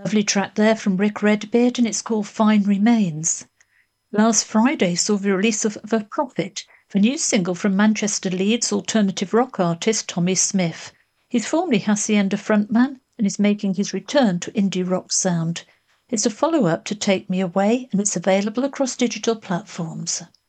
Lovely track there from Rick Redbeard, and it's called Fine Remains. Last Friday saw the release of The Prophet, the new single from Manchester Leeds alternative rock artist Tommy Smith. He's formerly Hacienda frontman and is making his return to indie rock sound. It's a follow-up to Take Me Away, and it's available across digital platforms.